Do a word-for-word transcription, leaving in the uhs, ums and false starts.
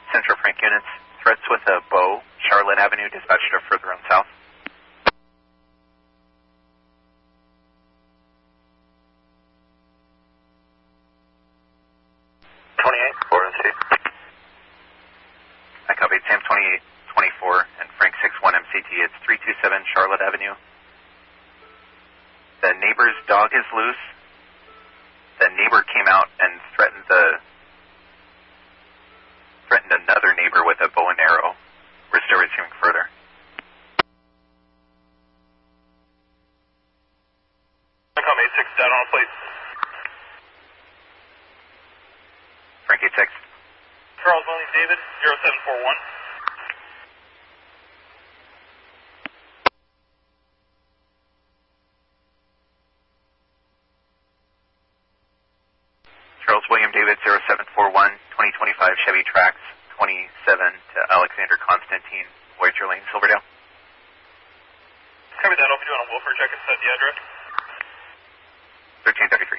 Central Frank units. Threats with a bow, Charlotte Avenue, dispatched to further on south. twenty-eight, four and two. I copied Sam twenty-eight twenty-four and Frank six one M C T. It's three two seven Charlotte Avenue. The neighbor's dog is loose. The neighbor came out and threatened the threatened another neighbor with a bow and arrow. We're still receiving further. Come eight six, down on plate. Frank eight six. Charles William David, zero seven four one. Charles William David, zero seven four one, twenty twenty-five Chevy Trax, twenty-seven to Alexander Constantine, Voyager Lane, Silverdale. Copy that, I'll be doing a Wilford check and set the address. thirteen thirty-three.